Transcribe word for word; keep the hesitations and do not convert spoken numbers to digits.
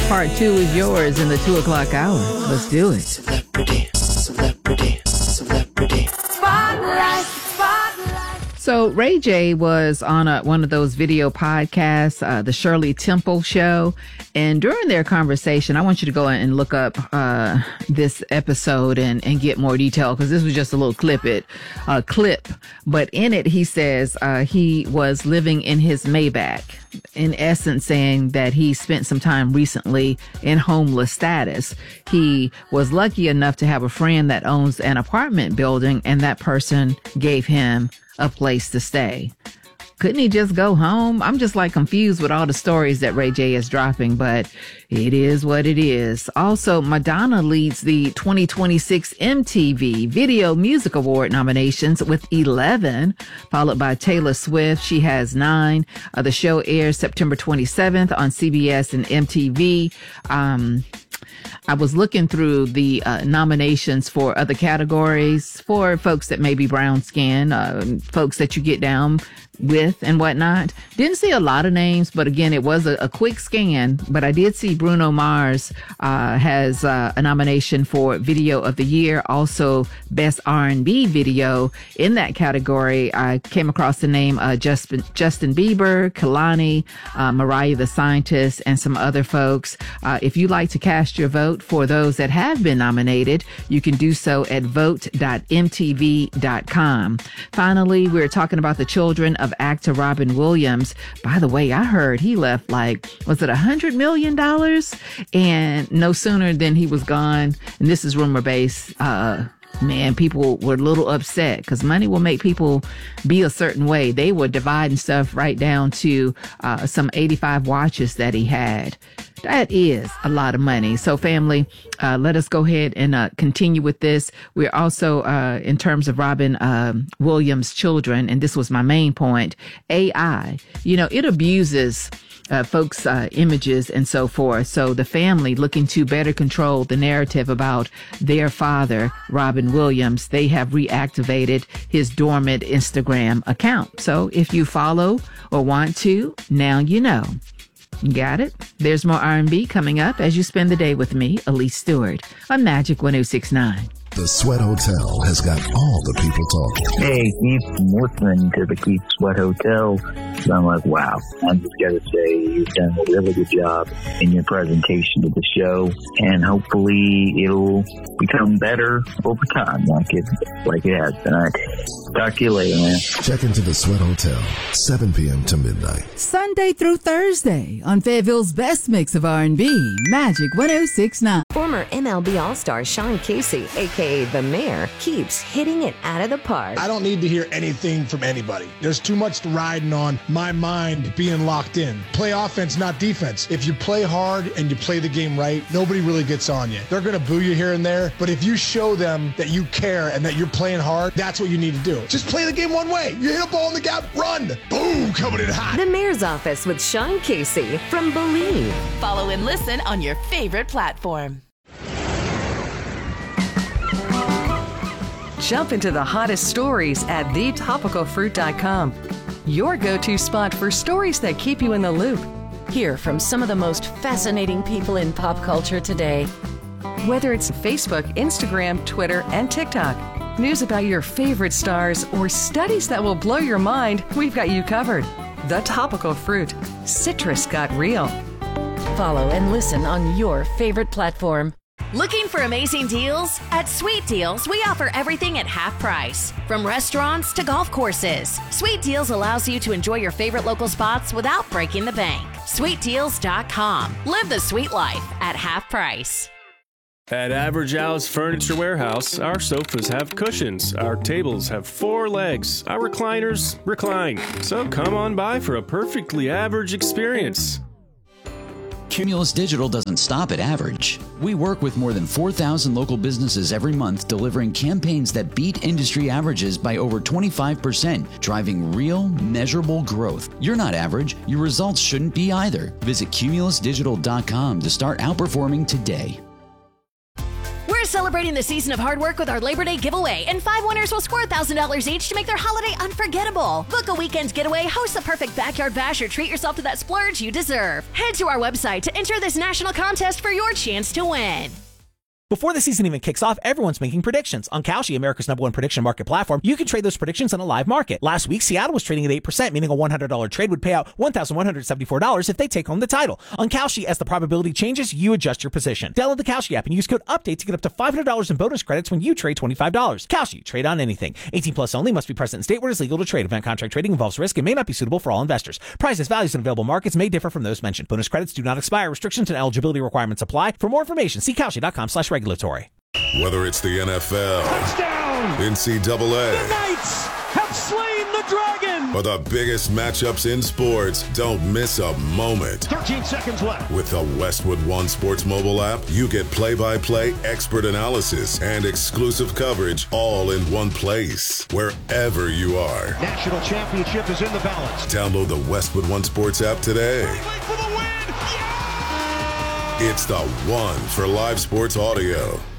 Part two is yours in the two o'clock hour. Let's do it. Celebrity, celebrity, celebrity. Spotlight, spotlight. So Ray J was on a, one of those video podcasts, uh, the Shirley Temple Show. And during their conversation, I want you to go and look up uh, this episode and, and get more detail, because this was just a little clip it, uh, clip. But in it, he says uh, he was living in his Maybach, in essence saying that he spent some time recently in homeless status. He was lucky enough to have a friend that owns an apartment building, and that person gave him a place to stay. Couldn't he just go home? I'm just like confused with all the stories that Ray J is dropping, but it is what it is. Also, Madonna leads the twenty twenty-six M T V Video Music Award nominations with eleven, followed by Taylor Swift. She has nine. Uh, the show airs September twenty-seventh on C B S and M T V. Um, I was looking through the uh, nominations for other categories for folks that may be brown skin, uh, folks that you get down with and whatnot. Didn't see a lot of names, but again, it was a, a quick scan. But I did see Bruno Mars uh, has uh, a nomination for Video of the Year, also Best R and B Video. In that category, I came across the name uh, Justin, Justin Bieber, Kehlani, uh, Mariah the Scientist, and some other folks. Uh, if you'd like to cast your vote for those that have been nominated, you can do so at vote dot m t v dot com. Finally, we're talking about the children of actor Robin Williams. By the way, I heard he left like, was it a hundred million dollars? And no sooner than he was gone, and this is rumor based, uh, man, people were a little upset because money will make people be a certain way. They were dividing stuff right down to uh, some eighty-five watches that he had. That is a lot of money. So family, uh, let us go ahead and uh, continue with this. We're also, uh, in terms of Robin uh, Williams' children, and this was my main point, A I, you know, it abuses Uh, folks' uh, images and so forth. So the family, looking to better control the narrative about their father, Robin Williams, they have reactivated his dormant Instagram account. So if you follow or want to, now you know. Got it? There's more R and B coming up as you spend the day with me, Elise Stewart, on Magic one oh six point nine. The Sweat Hotel has got all the people talking. Hey, Keith, I'm listening to the Keith Sweat Hotel. So I'm like, wow, I'm just got to say you've done a really good job in your presentation of the show, and hopefully it'll become better over time like it like it has been. All right. Talk to you later, man. Check into the Sweat Hotel, seven p.m. to midnight. Sunday through Thursday on Fayetteville's best mix of R and B, Magic one oh six point nine. Former M L B All-Star Sean Casey, a k a. The Mayor, keeps hitting it out of the park. I don't need to hear anything from anybody. There's too much riding on my mind being locked in. Play offense, not defense. If you play hard and you play the game right, nobody really gets on you. They're going to boo you here and there, but if you show them that you care and that you're playing hard, that's what you need to do. Just play the game one way. You hit a ball in the gap, run. Boom, coming in hot. The Mayor's Office with Sean Casey from Believe. Follow and listen on your favorite platform. Jump into the hottest stories at the topical fruit dot com. Your go-to spot for stories that keep you in the loop. Hear from some of the most fascinating people in pop culture today. Whether it's Facebook, Instagram, Twitter, and TikTok, news about your favorite stars, or studies that will blow your mind, we've got you covered. The Topical Fruit. Citrus got real. Follow and listen on your favorite platform. Looking for amazing deals? At Sweet Deals, we offer everything at half price. From restaurants to golf courses, Sweet Deals allows you to enjoy your favorite local spots without breaking the bank. sweet deals dot com. Live the sweet life at half price. At Average Al's Furniture Warehouse, our sofas have cushions, our tables have four legs, our recliners recline. So come on by for a perfectly average experience. Cumulus Digital doesn't stop at average. We work with more than four thousand local businesses every month, delivering campaigns that beat industry averages by over twenty-five percent, driving real, measurable growth. You're not average. Your results shouldn't be either. Visit cumulus digital dot com to start outperforming today. We're We're celebrating the season of hard work with our Labor Day giveaway, and five winners will score one thousand dollars each to make their holiday unforgettable. Book a weekend getaway, host the perfect backyard bash, or treat yourself to that splurge you deserve. Head to our website to enter this national contest for your chance to win. Before the season even kicks off, everyone's making predictions. On Kalshi, America's number one prediction market platform, you can trade those predictions in a live market. Last week, Seattle was trading at eight percent, meaning a one hundred dollars trade would pay out one thousand one hundred seventy-four dollars if they take home the title. On Kalshi, as the probability changes, you adjust your position. Download the Kalshi app and use code UPDATE to get up to five hundred dollars in bonus credits when you trade twenty-five dollars. Kalshi, trade on anything. eighteen plus only, must be present in state where it is legal to trade. Event contract trading involves risk and may not be suitable for all investors. Prices, values, and available markets may differ from those mentioned. Bonus credits do not expire. Restrictions and eligibility requirements apply. For more information, see Kalshi.com slash regulatory. Whether it's the N F L, touchdown, N C double A, the Knights have slain the dragon, or the biggest matchups in sports, don't miss a moment. thirteen seconds left. With the Westwood One Sports mobile app, you get play-by-play expert analysis and exclusive coverage all in one place, wherever you are. National championship is in the balance. Download the Westwood One Sports app today. For the win. Yeah! It's the one for live sports audio.